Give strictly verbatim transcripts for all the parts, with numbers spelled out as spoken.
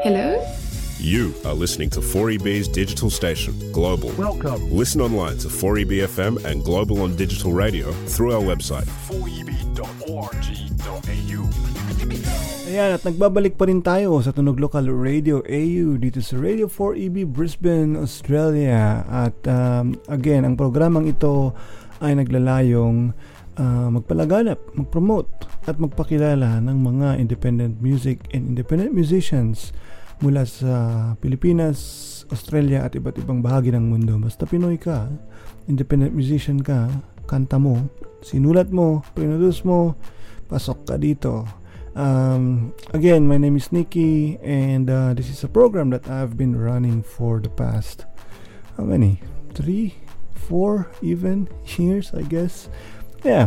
Hello? You are listening to four E B's digital station, Global. Welcome. Listen online to four E B F M and Global on digital radio through our website. four e b dot org dot a u. Ayan, at nagbabalik pa rin tayo sa Tunog Lokal Radio A U dito sa Radio four E B Brisbane, Australia. At um, again, ang programang ito ay naglalayong uh, magpalaganap, magpromote at magpakilala ng mga independent music and independent musicians mula sa Pilipinas, Australia at iba't ibang bahagi ng mundo. Basta Pinoy ka, independent musician ka, kanta mo, sinulat mo, produce mo, pasok ka dito. Um, again, my name is Nikki and uh, this is a program that I've been running for the past, how many? Three, four even years, I guess. Yeah.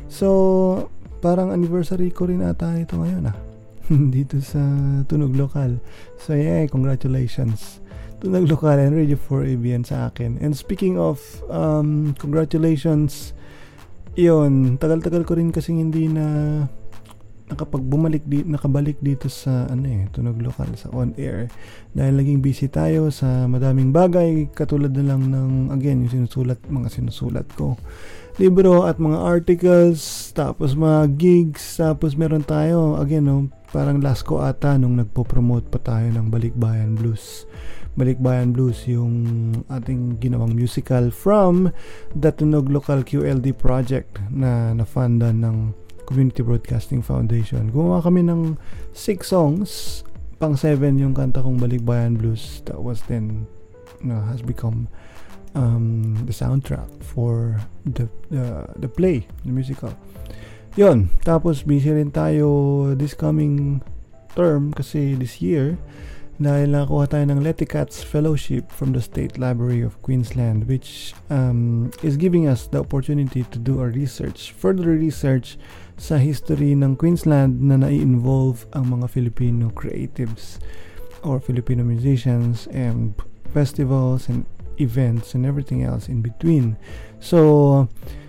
So, parang anniversary ko rin ata ito ngayon ah. Dito sa Tunog Lokal. So yeah, congratulations Tunog Lokal and Radio four A B yan sa akin. And speaking of um, congratulations, yun, tagal-tagal ko rin kasing hindi na nakapagbumalik di, nakabalik dito sa ano eh, Tunog Lokal sa on air dahil naging busy tayo sa madaming bagay katulad na lang ng again yung sinusulat, mga sinusulat ko, libro at mga articles, tapos mga gigs, tapos meron tayo again no, parang last ko ata nung nagpo-promote pa tayo ng Balikbayan Blues. Balikbayan Blues yung ating ginawang musical from the Tunog Lokal Q L D project na na-fundan ng Community Broadcasting Foundation. Gumawa kami ng six songs, pang seven yung kanta kong Balikbayan Blues. That was then no, has become um, the soundtrack for the, the the play, the musical. Yun, tapos busy rin tayo this coming term kasi this year dahil nakakuha tayo ng Leticats Fellowship from the State Library of Queensland, which um, is giving us the opportunity to do our research, further research sa history ng Queensland na nai-involve ang mga Filipino creatives or Filipino musicians and festivals and events and everything else in between. So,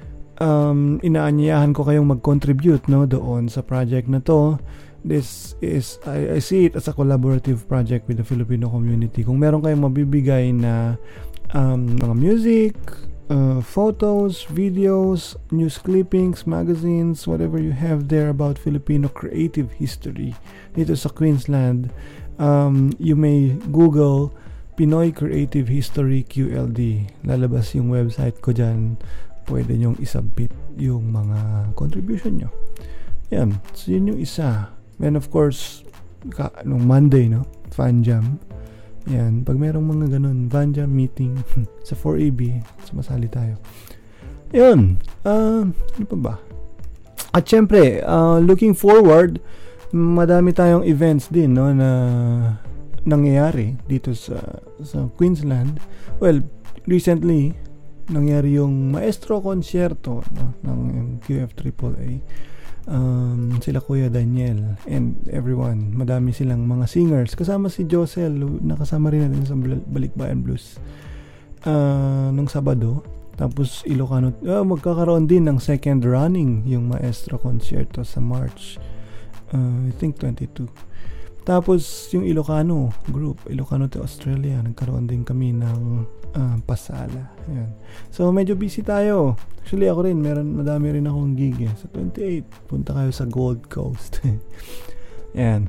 um, inaanyayahan ko kayong mag-contribute no, doon sa project na to. This is, I, I see it as a collaborative project with the Filipino community. Kung meron kayong mabibigay na um, mga music, uh, photos, videos, news clippings, magazines, whatever you have there about Filipino creative history dito sa Queensland, um, you may Google Pinoy Creative History Q L D. Lalabas yung website ko dyan. Pwede nyong isubmit yung mga contribution nyo. Yan. So, yun yung isa. And of course, ka, nung Monday, no? Fan Jam. Yan. Pag merong mga ganun, Fan Jam meeting sa four A B, sumasali tayo. Yun. Uh, ano pa ba? At syempre, uh, looking forward, madami tayong events din, no? Na nangyayari dito sa, sa Queensland. Well, recently, nangyari yung Maestro Concerto no? ng Q F A A A. Um, sila Kuya Daniel and everyone, madami silang mga singers kasama si Josel, nakasama rin natin sa Balikbayan Blues uh, nung Sabado. Tapos Ilocano, uh, magkakaroon din ng second running yung Maestro Concerto sa March uh, I think twenty-two. Tapos yung Ilocano group, Ilocano to Australia, nagkaroon din kami ng uh, pasala. Ayan. So medyo busy tayo. Actually ako rin, meron, madami rin akong gig eh. Sa twenty-eight, punta kayo sa Gold Coast. Ayan.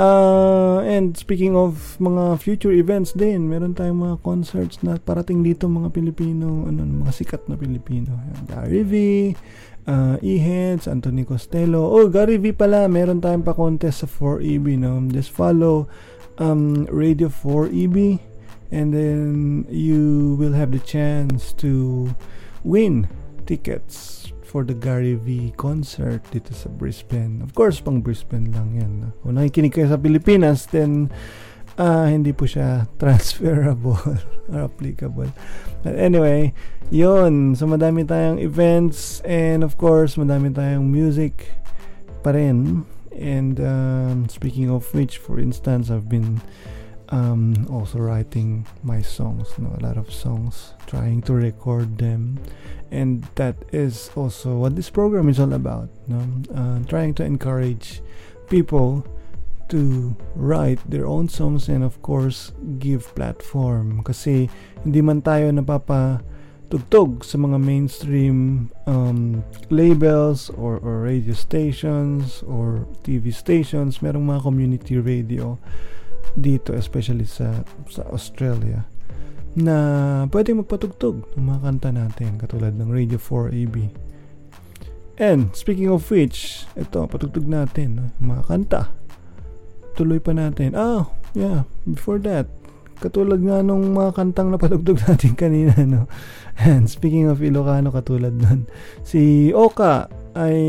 Uh, and speaking of mga future events din, meron tayong mga concerts na parating dito, mga Pilipino, ano, mga sikat na Pilipino. Ayan. Gary V, uh, E-Heads, Anthony Costello. Oh, Gary V pala, meron tayong pa-contest sa four E B, no? Just follow um, Radio four E B and then you will have the chance to win tickets for the Gary V concert dito sa Brisbane. Of course, pang Brisbane lang yan. No? Kung nakikinig kayo sa Pilipinas, then uh, hindi po siya transferable or applicable. But anyway, yun. So, madami tayong events and of course, madami tayong music pa rin. And um, speaking of which, for instance, I've been um, also writing my songs, no? A lot of songs, trying to record them. And that is also what this program is all about, no? Uh, trying to encourage people to write their own songs and of course give platform, kasi hindi man tayo napapatugtog sa mga mainstream um, labels or, or radio stations or T V stations. Merong mga community radio dito, especially sa sa Australia, na pwedeng magpatugtog ng mga kanta natin, katulad ng Radio four A B. And speaking of which, ito, patugtog natin, no? Mga kanta. Tuloy pa natin. Ah, yeah, before that, katulad nga nung mga kantang napatugtog natin kanina, no? And speaking of Ilocano, katulad nun, si Oka ay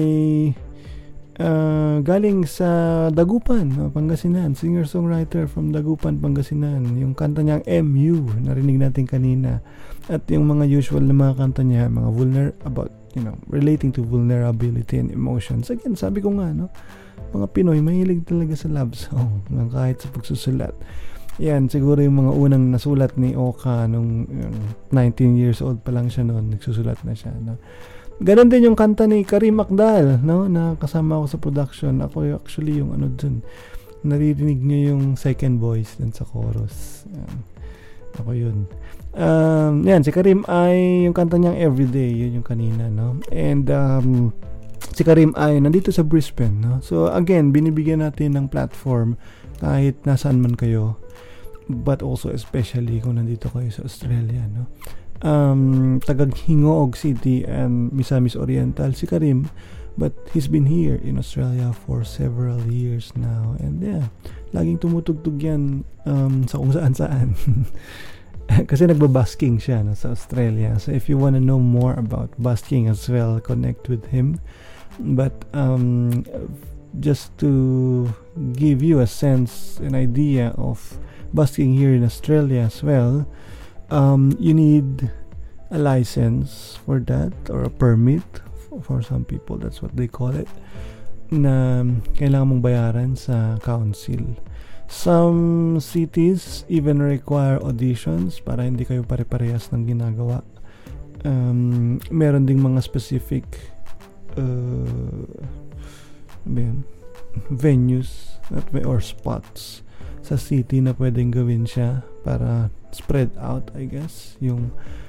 uh, galing sa Dagupan, no? Pangasinan. Singer-songwriter from Dagupan, Pangasinan. Yung kanta niyang M U, narinig natin kanina. At yung mga usual na mga kanta niya, mga vulner about, you know, relating to vulnerability and emotions. Again, sabi ko nga, no, mga Pinoy mahilig talaga sa love song, ng kahit sa pagsusulat. Yan, siguro yung mga unang nasulat ni Oka nung yung nineteen years old pa lang siya noon, nagsusulat na siya, no. Ganon din yung kanta ni Karim Akdal, no, na kasama ako sa production. Ako actually yung ano dun, naririnig niyo yung second voice dun sa chorus. Yan. Ako yun. Um, yan, si Karim ay yung kanta niyang Everyday, yun yung kanina, no? And um, si Karim ay nandito sa Brisbane, no? So again, binibigyan natin ng platform kahit nasaan man kayo, but also especially kung nandito kayo sa Australia, no? Um, tagag Hingoog City and Misamis Oriental si Karim, but he's been here in Australia for several years now, and yeah, laging tumutugtog yan um, sa kung saan saan. Kasi nagbabasking siya, no, sa Australia. So if you want to know more about basking as well, connect with him. But um, just to give you a sense, an idea of basking here in Australia as well, um, you need a license for that, or a permit for, for some people, that's what they call it, na kailangan mong bayaran sa council. Some cities even require auditions para hindi kayo pare-parehas ng ginagawa. Um, meron ding mga specific uh, venues or spots sa city na pwedeng gawin siya para spread out, I guess, yung